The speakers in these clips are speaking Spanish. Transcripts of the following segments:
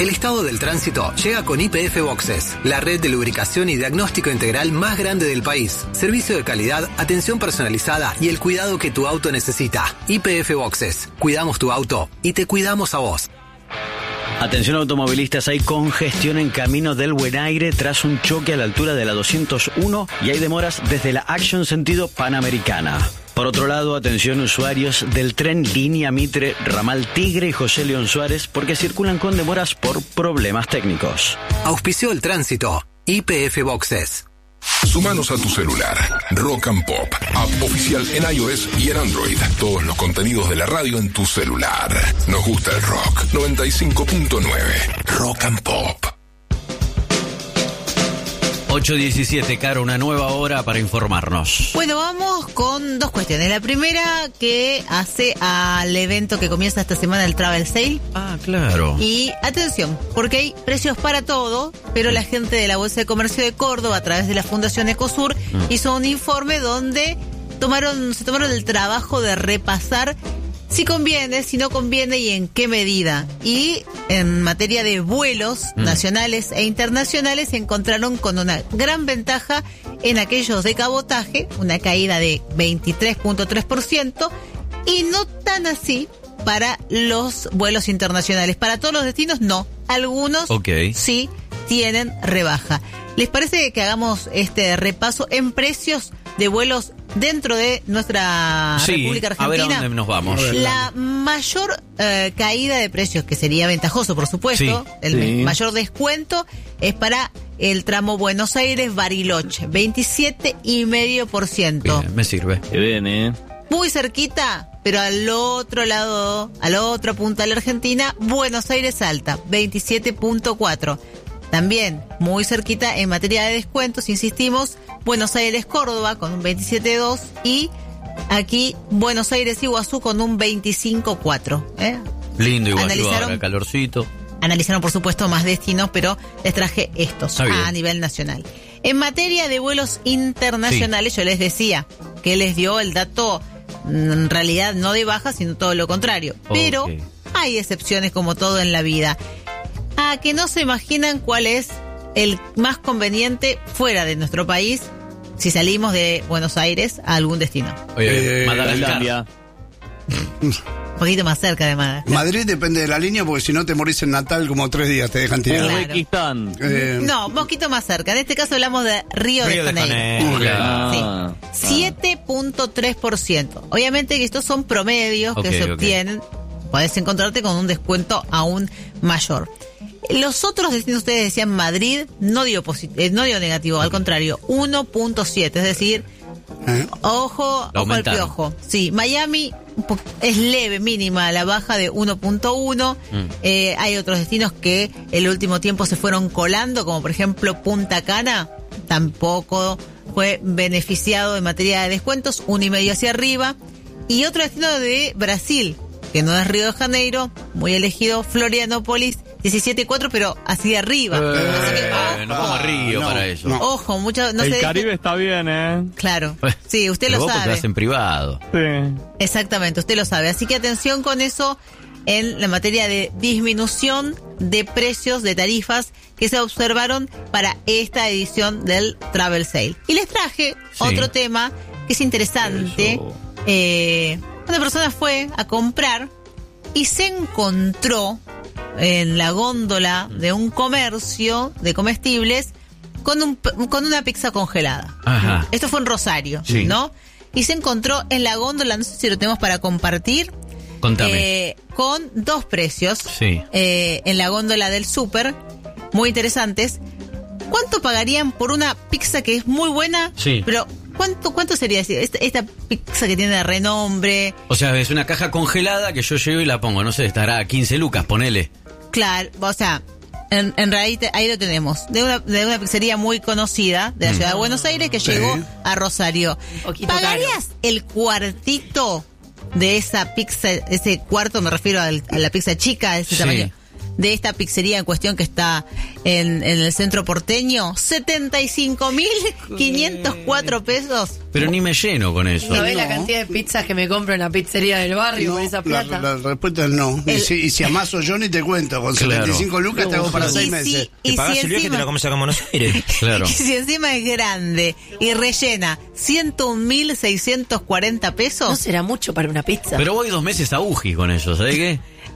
El estado del tránsito llega con YPF Boxes, la red de lubricación y diagnóstico integral más grande del país. Servicio de calidad, atención personalizada y el cuidado que tu auto necesita. YPF Boxes. Cuidamos tu auto y te cuidamos a vos. Atención automovilistas, hay congestión en Camino del Buen Aire tras un choque a la altura de la 201 y hay demoras desde la Action sentido Panamericana. Por otro lado, atención usuarios del tren Línea Mitre, Ramal Tigre y José León Suárez porque circulan con demoras por problemas técnicos. Auspició el tránsito. YPF Boxes. Sumanos a tu celular. Rock and Pop, app oficial en iOS y en Android. Todos los contenidos de la radio en tu celular. Nos gusta el rock. 95.9 Rock and Pop. 8:17, Caro, una nueva hora para informarnos. Bueno, vamos con dos cuestiones. La primera, que hace al evento que comienza esta semana, el Travel Sale. Ah, claro. Y atención, porque hay precios para todo, pero la gente de la Bolsa de Comercio de Córdoba, a través de la Fundación Ecosur, hizo un informe donde se tomaron el trabajo de repasar si conviene, si no conviene y en qué medida. Y en materia de vuelos nacionales e internacionales se encontraron con una gran ventaja en aquellos de cabotaje, una caída de 23.3%, y no tan así para los vuelos internacionales. Para todos los destinos, no. Algunos sí tienen rebaja. ¿Les parece que hagamos este repaso en precios de vuelos dentro de nuestra República Argentina? A ver a dónde nos vamos. La mayor caída de precios, que sería ventajoso, por supuesto, mayor descuento es para el tramo Buenos Aires-Bariloche, 27,5%. Bien, me sirve. Qué bien, Muy cerquita, pero al otro lado, a la otra punta de la Argentina, Buenos Aires-Salta, 27,4%. También muy cerquita en materia de descuentos, insistimos, Buenos Aires-Córdoba con un 27,2% y aquí Buenos Aires-Iguazú con un 25,4%. Lindo Iguazú, ahora calorcito. Analizaron, por supuesto, más destinos, pero les traje estos a nivel nacional. En materia de vuelos internacionales, yo les decía que les dio el dato, en realidad no de baja, sino todo lo contrario. Pero hay excepciones, como todo en la vida. A que no se imaginan cuál es el más conveniente fuera de nuestro país si salimos de Buenos Aires a algún destino. Madagascar. Un poquito más cerca de Madagascar. Madrid depende de la línea, porque si no te morís en Natal como 3 días, te dejan tirado. Uzbekistán. No, un poquito más cerca. En este caso hablamos de Río de Janeiro. Sí. 7.3%. Obviamente que estos son promedios que se obtienen. Podés encontrarte con un descuento aún mayor. Los otros destinos, ustedes decían Madrid, no dio negativo, al contrario, 1.7, es decir, ojo al piojo. Sí, Miami es leve, mínima, la baja de 1.1. Hay otros destinos que el último tiempo se fueron colando, como por ejemplo Punta Cana, tampoco fue beneficiado en materia de descuentos, 1,5 hacia arriba. Y otro destino de Brasil, que no es Río de Janeiro, muy elegido, Florianópolis, 17,4, pero hacia arriba. Así que, no como Río para eso. No. Ojo, mucho. El Caribe está bien, Claro. Sí, usted pero lo vos sabe. Porque en privado. Sí. Exactamente, usted lo sabe. Así que atención con eso en la materia de disminución de precios, de tarifas que se observaron para esta edición del Travel Sale. Y les traje otro tema que es interesante. Una persona fue a comprar y se encontró en la góndola de un comercio de comestibles con una pizza congelada. Ajá. Esto fue en Rosario, ¿no? Y se encontró en la góndola, no sé si lo tenemos para compartir. Contame. Con dos precios. Sí. En la góndola del súper, muy interesantes. ¿Cuánto pagarían por una pizza que es muy buena? Sí. Pero ¿cuánto sería decir? Esta pizza que tiene renombre. O sea, es una caja congelada que yo llego y la pongo, no sé, estará a 15 lucas, ponele. Claro, o sea, en realidad ahí lo tenemos. De una pizzería muy conocida de la ciudad de Buenos Aires que llegó a Rosario. ¿Pagarías el cuartito de esa pizza, ese cuarto, me refiero a la pizza chica, de ese tamaño, de esta pizzería en cuestión que está en el centro porteño, 75.504 pesos. Pero ni me lleno con eso. ¿Sabés la cantidad de pizzas que me compro en la pizzería del barrio con esa plata? La respuesta es no. Y si amaso yo ni te cuento, con 75 lucas te hago para 6 meses. Te pagás el viaje y te la comes acá en Buenos Aires. Claro. Y si encima es grande y rellena 101.640 pesos. No será mucho para una pizza. Pero voy 2 meses a Uji con eso, ¿sabés qué?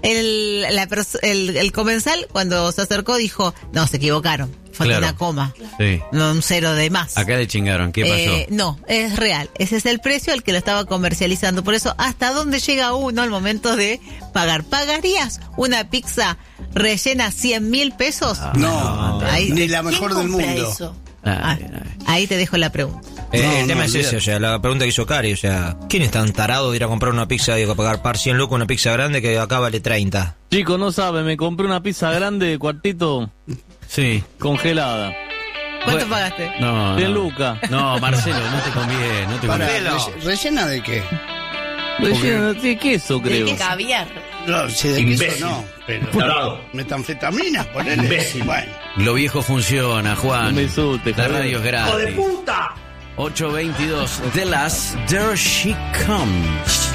El comensal, cuando se acercó, dijo, no, se equivocaron. Falta una coma. Sí. No, un cero de más. Acá le chingaron. ¿Qué pasó? No, es real. Ese es el precio al que lo estaba comercializando. Por eso, ¿hasta dónde llega uno al momento de pagar? ¿Pagarías una pizza rellena 100.000 pesos? No, ni la mejor del mundo. Eso? Ahí te dejo la pregunta. El tema es ese, o sea, la pregunta que hizo Cari, o sea, ¿quién es tan tarado de ir a comprar una pizza y pagar par 100 lucas una pizza grande que acá vale 30? Chicos, no sabe, me compré una pizza grande de cuartito congelada. ¿Cuánto pagaste? No, 100 lucas. No, Marcelo, no te conviene, no te conviene. ¿Rellena de qué? Relleno de queso, creo. De caviar. No, si de queso no, pero metanfetaminas, ponele. Bueno. Lo viejo funciona, Juan. Un besote, la joder. radio es gratis. ¡Hijo de puta! 8:22. The Last, There She Comes.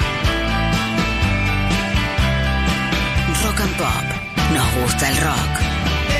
Rock and Pop. Nos gusta el rock.